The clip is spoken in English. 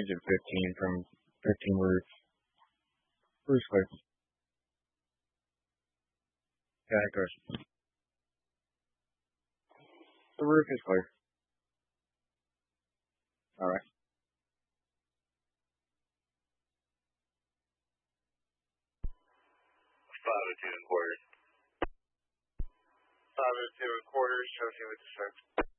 Engine 15 from 15 roof. Roof's clear. Yeah, of course. The roof is clear. Alright. 502 and quarters. 502 and quarters, trusting with descent.